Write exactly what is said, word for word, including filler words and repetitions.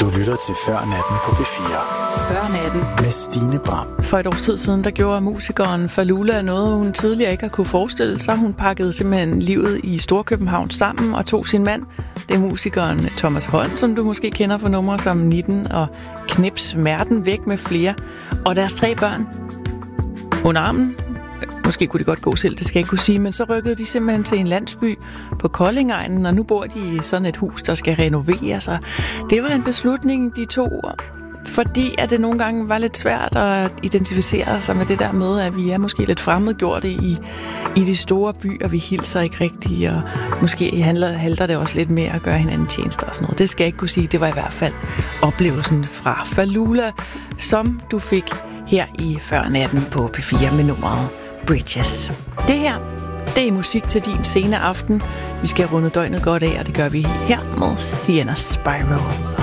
lytter til Før Natten på P fire. Før Natten med Stine Bram. For et års tid siden, der gjorde musikeren Fallulah noget, hun tidligere ikke har kunne forestille sig. Hun pakkede simpelthen livet i Storkøbenhavn sammen og tog sin mand. Det er musikeren Thomas Holm, som du måske kender fra numre som nitten og Knips Merten væk med flere. Og deres tre børn under armen. Måske kunne de godt gå selv, det skal jeg ikke kunne sige, men så rykkede de simpelthen til en landsby på Koldingegnen, og nu bor de i sådan et hus, der skal renoveres. Og det var en beslutning, de tog, fordi at det nogle gange var lidt svært at identificere sig med det der med, at vi er måske lidt fremmedgjorte i, i de store byer, vi hilser ikke rigtigt, og måske handler, halter det også lidt mere at gøre hinanden tjenester og sådan noget. Det skal jeg ikke kunne sige, det var i hvert fald oplevelsen fra Fallulah, som du fik her i Før Natten på P fire med nummeret Bridges. Det her, det er musik til din sene aften. Vi skal runde døgnet godt af, og det gør vi her med Sienna Spyro.